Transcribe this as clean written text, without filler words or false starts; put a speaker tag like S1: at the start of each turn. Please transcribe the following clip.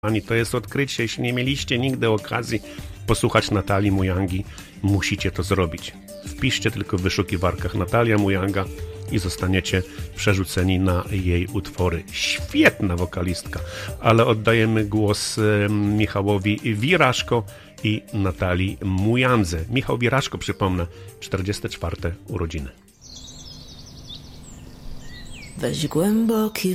S1: To jest odkrycie. Jeśli nie mieliście nigdy okazji posłuchać Natalii Mujangi, musicie to zrobić. Wpiszcie tylko w wyszukiwarkach Natalia Mujanga i zostaniecie przerzuceni na jej utwory. Świetna wokalistka, ale oddajemy głos Michałowi Wiraszko i Natalii Mujandze. Michał Wiraszko, przypomnę, 44. urodziny.
S2: Weź głęboki